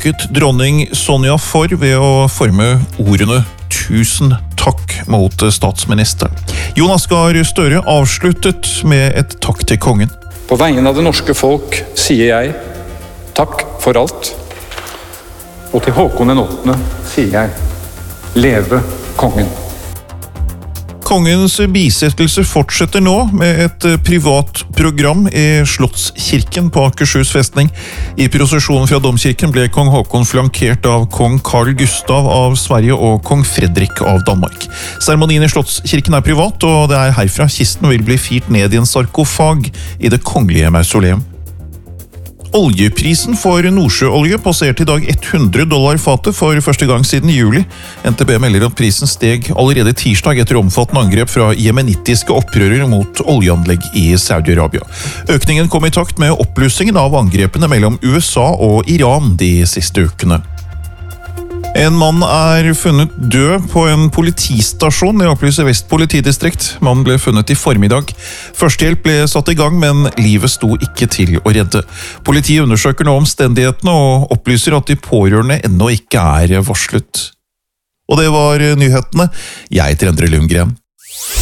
takket dronning Sonja for ved å forme ordene «Tusen takk» mot statsministeren. Jonas Gahr Støre avsluttet med et takk til kongen. På vegne av det norske folk sier jeg takk for alt. Og til Håkon den 8. sier jeg leve kongen. Kongens bisettelse fortsetter nå med et privat program i Slottskirken på Akershus festning. I prosesjonen fra domkirken ble kong Håkon flankert av kong Carl Gustav av Sverige og kong Fredrik av Danmark. Seremonien i Slottskirken er privat, og det er herfra kisten vil bli firt ned i en sarkofag i det kongelige mausoleum. Oljeprisen for nordsjøolje passerte i dag $100 fatet for første gang siden juli. NTB melder at prisen steg allerede tirsdag etter omfattende angrep fra jemenittiske opprørere mot oljeanlegg i Saudi-Arabia. Økningen kom i takt med oppblussingen av angrepene mellom USA og Iran de siste ukene. En mann er funnet død på en politistasjon, det opplyser Vest politidistrikt. Mannen ble funnet i formiddag. Førstehjelp ble satt i gang, men livet sto ikke til å redde. Politiet undersøker nå omstendighetene og opplyser at de pårørende ennå ikke er varslet. Og det var nyhetene. Jeg heter Endre Lundgren.